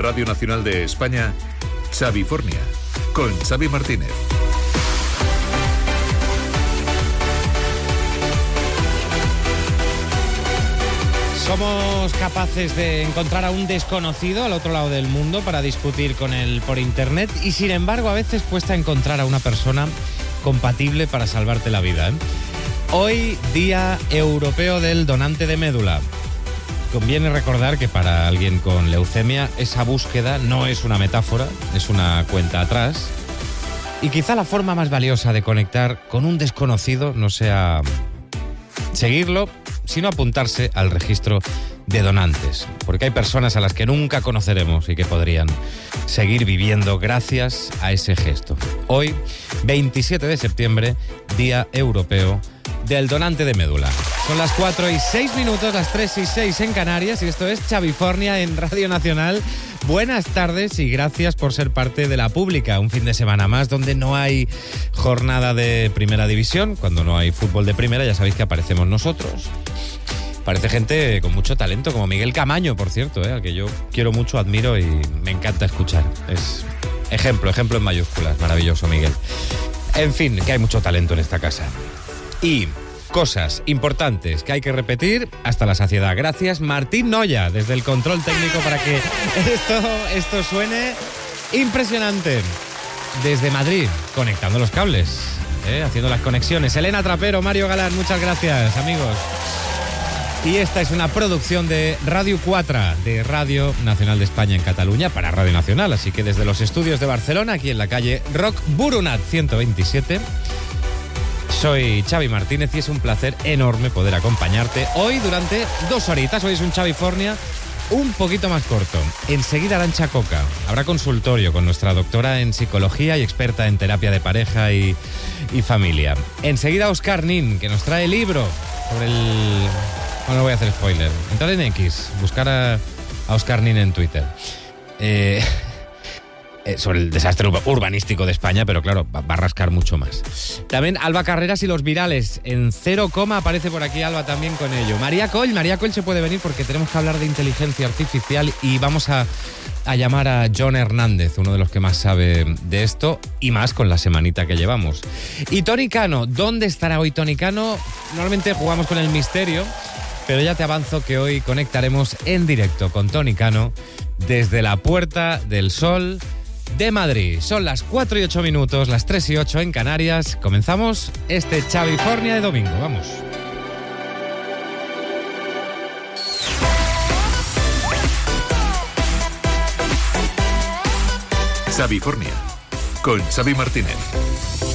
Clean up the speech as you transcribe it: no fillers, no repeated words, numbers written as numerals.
Radio Nacional de España, Xavifornia, con Xavi Martínez. ¿Somos capaces de encontrar a un desconocido al otro lado del mundo para discutir con él por internet? Y sin embargo, a veces cuesta encontrar a una persona compatible para salvarte la vida, ¿eh? Hoy, Día Europeo del Donante de Médula. Conviene recordar que para alguien con leucemia esa búsqueda no es una metáfora, es una cuenta atrás. Y quizá la forma más valiosa de conectar con un desconocido no sea seguirlo, sino apuntarse al registro de donantes. Porque hay personas a las que nunca conoceremos y que podrían seguir viviendo gracias a ese gesto. Hoy, 27 de septiembre, Día Europeo del Donante de Médula. Son las 4:06, las 3:06 en Canarias, y esto es Xavifornia en Radio Nacional. Buenas tardes y gracias por ser parte de la pública. Un fin de semana más donde no hay jornada de primera división. Cuando no hay fútbol de primera, ya sabéis que aparecemos nosotros. Parece gente con mucho talento, como Miguel Camaño, por cierto, al que yo quiero mucho, admiro y me encanta escuchar. Es ejemplo en mayúsculas. Maravilloso, Miguel. En fin, que hay mucho talento en esta casa. Y cosas importantes que hay que repetir hasta la saciedad. Gracias, Martín Noya, desde el control técnico, para que esto suene impresionante. Desde Madrid, conectando los cables, haciendo las conexiones. Elena Trapero, Mario Galán, muchas gracias, amigos. Y esta es una producción de Radio 4, de Radio Nacional de España en Cataluña, para Radio Nacional. Así que desde los estudios de Barcelona, aquí en la calle Roc Boronat 127... soy Xavi Martínez y es un placer enorme poder acompañarte hoy durante 2 horitas. Hoy es un Xavifornia un poquito más corto. Enseguida Arantxa Coca. Habrá consultorio con nuestra doctora en psicología y experta en terapia de pareja y familia. Enseguida Óscar Nin, que nos trae el libro sobre el... Bueno, no voy a hacer spoiler. Entrar en X, buscar a Óscar Nin en Twitter. Sobre el desastre urbanístico de España, pero claro, va a rascar mucho más. También Alba Carreras y los virales. En 0, aparece por aquí Alba también con ello. María Coll se puede venir porque tenemos que hablar de inteligencia artificial y vamos a llamar a John Hernández, uno de los que más sabe de esto, y más con la semanita que llevamos. Y Toni Cano, ¿dónde estará hoy Toni Cano? Normalmente jugamos con el misterio, pero ya te avanzo que hoy conectaremos en directo con Toni Cano desde la Puerta del Sol de Madrid. Son las 4:08, las 3:08 en Canarias. Comenzamos este Xavifornia de domingo. Vamos. Xavifornia, con Xavi Martínez.